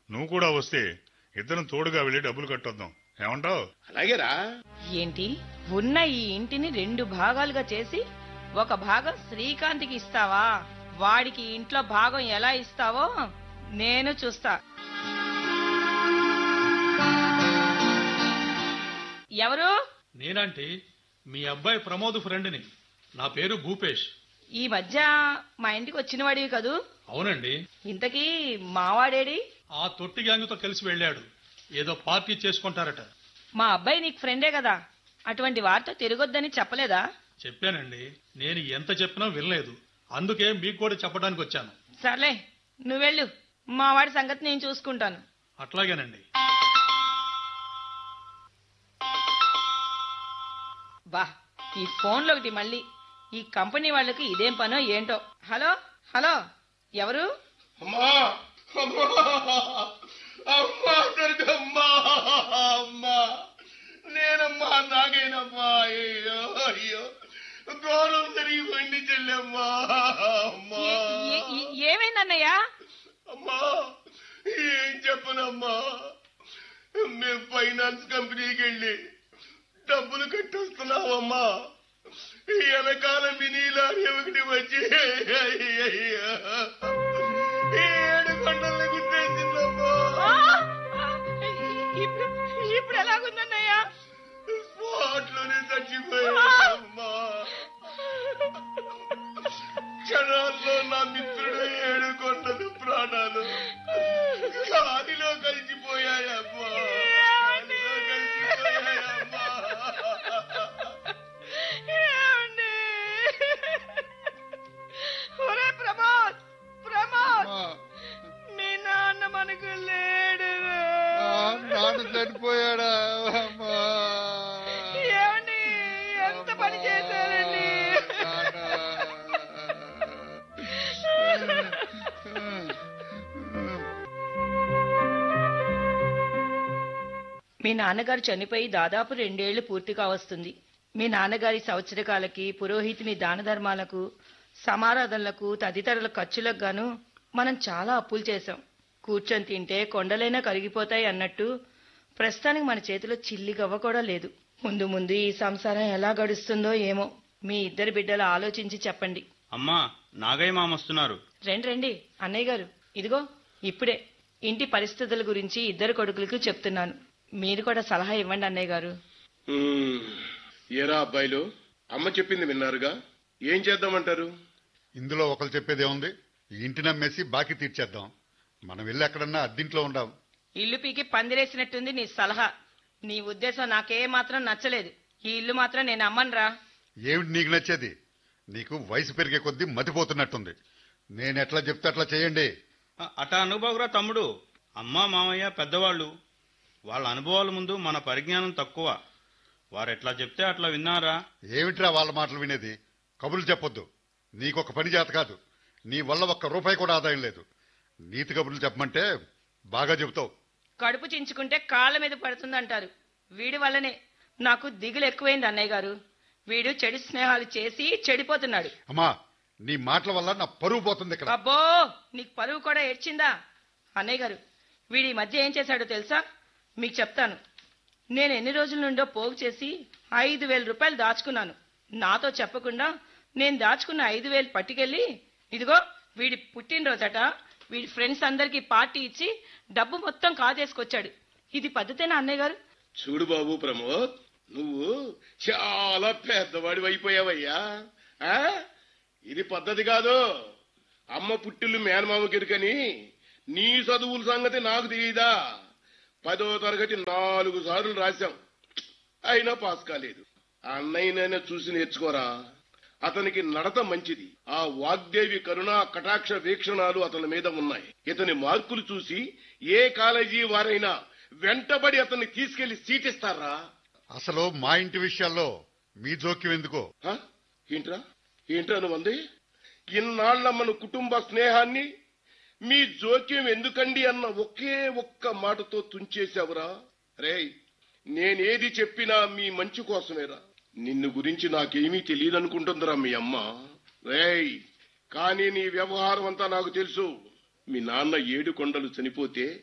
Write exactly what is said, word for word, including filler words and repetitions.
నువ్వు కూడా వస్తే ఇద్దరం తోడుగా వెళ్లి డబ్బులు కట్టొద్దాం. ఏమంటావు? అలాగేరా. ఏంటి, ఉన్న ఈ ఇంటిని రెండు భాగాలుగా చేసి ఒక భాగం శ్రీకాంత్కి ఇస్తావా? వాడికి ఇంట్లో భాగం ఎలా ఇస్తావో నేను చూస్తా. ఎవరు? నేనంటే మీ అబ్బాయి ప్రమోద్ ఫ్రెండ్ని. నా పేరు భూపేష్. ఈ మధ్య మా ఇంటికి వచ్చిన వాడివి కదూ? అవునండి. ఇంతకీ మావాడేడి? ఆ తొట్టి గ్యాంగుతో కలిసి వెళ్ళాడు. ఏదో పార్టీ చేసుకుంటారట. మా అబ్బాయి నీకు ఫ్రెండే కదా, అటువంటి వారితో తిరగొద్దని చెప్పలేదా? చెప్పానండి. నేను ఎంత చెప్పినా వినలేదు. అందుకే మీకు కూడా చెప్పడానికి వచ్చాను. సర్లే, నువ్వెళ్ళు. మా వాడి సంగతి నేను చూసుకుంటాను. అట్లాగేనండి. బా, ఈ ఫోన్లో ఒకటి మళ్ళీ. ఈ కంపెనీ వాళ్ళకి ఇదేం పనో ఏంటో. హలో హలో, ఎవరు? అమ్మా అమ్మా అమ్మా దుర్గమ్మా అమ్మా, నేనమ్మా నాగేనమ్మా. అయ్యో అయ్యో, గౌరవం జరిగిపోయింది చెల్లెమ్మా. అమ్మా ఏమైందన్నయ్యా? అమ్మా ఏం చెప్పనమ్మా, మేము ఫైనాన్స్ కంపెనీకి వెళ్ళి డబ్బులు కట్టొస్తున్నావమ్మా. వెనకాల మినీలారీ ఒకటి వచ్చి ఏడు కొండల్ని గుర్తేసిందమ్మా. ఇప్పుడు ఎలాగుందన్నయ్యా? స్పాట్లోనే చచ్చిపోయామ్మా. క్షణాల్లో నా మిత్రుడు ఏడు కొండలు ప్రాణాలు గాలిలో కలిసిపోయాయమ్మా. గాలిలో కలిసిపోయాయమ్మా. ఒరే ప్రమోద్, ప్రమోద్, మీ నాన్న మనకు లేడు. నాన్న చనిపోయాడా? ఏమండి, ఎంత పని చేశారండి? మీ నాన్నగారు చనిపోయి దాదాపు రెండేళ్లు పూర్తిగా వస్తుంది. మీ నాన్నగారి సంవత్సరకాలకి, పురోహితుని దాన ధర్మాలకు, సమారాధనలకు, తదితరుల ఖర్చులకు గాను మనం చాలా అప్పులు చేశాం. కూర్చొని తింటే కొండలైనా కరిగిపోతాయి అన్నట్టు ప్రస్తుతానికి మన చేతిలో చిల్లి గవ్వ కూడా లేదు. ముందు ముందు ఈ సంసారం ఎలా గడుస్తుందో ఏమో. మీ ఇద్దరు బిడ్డలు ఆలోచించి చెప్పండి. అమ్మా, నాగయ్య మామ వస్తున్నారు. రండి రండి అన్నయ్య గారు. ఇదిగో ఇప్పుడే ఇంటి పరిస్థితుల గురించి ఇద్దరు కొడుకులకు చెప్తున్నాను. మీరు కూడా సలహా ఇవ్వండి అన్నయ్య గారు. ఏరా అబ్బాయిలు, అమ్మ చెప్పింది విన్నారుగా, ఏం చేద్దామంటారు? ఇందులో ఒకరు చెప్పేదేముంది? ఈ ఇంటి నమ్మేసి బాకీ తీర్చేద్దాం. మనం వెళ్ళి ఎక్కడన్నా అద్దింట్లో ఉండాం. ఇల్లు పీకి పందిరేసినట్టుంది నీ సలహా. నీ ఉద్దేశం నాకే మాత్రం నచ్చలేదు. ఈ ఇల్లు మాత్రం నేను అమ్మనురా. ఏమిటి నీకు నచ్చేది? నీకు వయసు పెరిగే కొద్దీ మతిపోతున్నట్టుంది. నేను ఎట్లా చెప్తే అట్లా చేయండి. అటా అనుభవరా తమ్ముడు. అమ్మా మామయ్య పెద్దవాళ్ళు. వాళ్ళ అనుభవాల ముందు మన పరిజ్ఞానం తక్కువ. వారెట్లా చెప్తే అట్లా విన్నారా? ఏమిట్రా వాళ్ళ మాటలు వినేది? కబుర్లు చెప్పొద్దు. నీకొక పని చేత కాదు. నీ వల్ల ఒక్క రూపాయి కూడా ఆదాయం లేదు. నీతి కబుర్లు చెప్పమంటే బాగా చెబుతావు. కడుపు చించుకుంటే కాళ్ళ మీద పడుతుందంటారు. వీడి వల్లనే నాకు దిగులు ఎక్కువైంది అన్నయ్య గారు. వీడు చెడు స్నేహాలు చేసి చెడిపోతున్నాడు. అమ్మా, నీ మాటల వల్ల నా పరువు పోతుంది ఇక్కడ. అబ్బో, నీకు పరువు కూడా ఏడ్చిందా? అన్నయ్య గారు, వీడి మధ్య ఏం చేశాడో తెలుసా? మీకు చెప్తాను. నేను ఎన్ని రోజుల నుండో పోగు చేసి ఐదు వేల రూపాయలు దాచుకున్నాను. నాతో చెప్పకుండా నేను దాచుకున్న ఐదు వేలు పట్టుకెళ్ళి, ఇదిగో వీడి పుట్టినరోజట, వీడి ఫ్రెండ్స్ అందరికీ పార్టీ ఇచ్చి డబ్బు మొత్తం కాజేసుకొచ్చాడు. ఇది పద్ధతేనా అన్నయ్య గారు? చూడు బాబు ప్రమోద్, నువ్వు చాలా పెద్దవాడి అయిపోయావయ్యా. ఇది పద్ధతి కాదు. అమ్మ పుట్టిల్లు మేనమామకిరుకని నీ చదువుల సంగతి నాకు తెలియదా? పదో తరగతి నాలుగు సార్లు రాశాం, అయినా పాస్ కాలేదు. అన్నయ్యనైనా చూసి నేర్చుకోరా. అతనికి నడత మంచిది. ఆ వాగ్దేవి కరుణ కటాక్ష వీక్షణాలు అతని మీద ఉన్నాయి. ఇతని మార్కులు చూసి ఏ కాలేజీ వారైనా వెంటబడి అతన్ని తీసుకెళ్లి సీటిస్తారా? అసలు మా ఇంటి విషయాల్లో మీ జోక్యం ఎందుకో? ఏంట్రా ఏంట్రా నువ్వంది? ఇన్నాళ్ల మన కుటుంబ స్నేహాన్ని మీ జోక్యం ఎందుకండి అన్న ఒకే ఒక్క మాటతో తుంచేశావురా. రేయ్, నేనేది చెప్పినా మీ మంచి కోసమేరా. నిన్ను గురించి నాకేమీ తెలియదనుకుంటుందిరా మీ అమ్మ. రేయ్, కానీ నీ వ్యవహారం అంతా నాకు తెలుసు. మీ నాన్న ఏడు కొండలు చనిపోతే